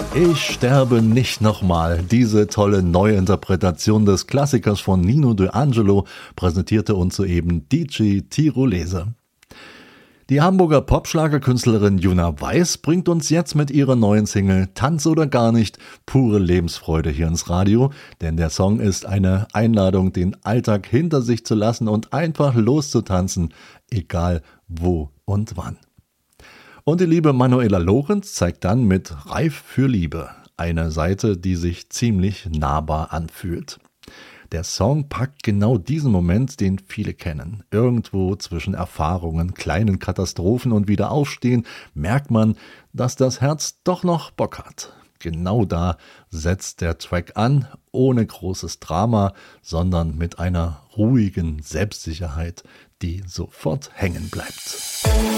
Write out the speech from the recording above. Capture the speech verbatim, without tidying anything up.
Ich sterbe nicht nochmal. Diese tolle Neuinterpretation des Klassikers von Nino De Angelo präsentierte uns soeben D J Tirolese. Die Hamburger Popschlagerkünstlerin Juna Weiß bringt uns jetzt mit ihrer neuen Single Tanz oder gar nicht pure Lebensfreude hier ins Radio, denn der Song ist eine Einladung, den Alltag hinter sich zu lassen und einfach loszutanzen, egal wo und wann. Und die liebe Manuela Lorenz zeigt dann mit Reif für Liebe eine Seite, die sich ziemlich nahbar anfühlt. Der Song packt genau diesen Moment, den viele kennen. Irgendwo zwischen Erfahrungen, kleinen Katastrophen und Wiederaufstehen merkt man, dass das Herz doch noch Bock hat. Genau da setzt der Track an, ohne großes Drama, sondern mit einer ruhigen Selbstsicherheit, die sofort hängen bleibt.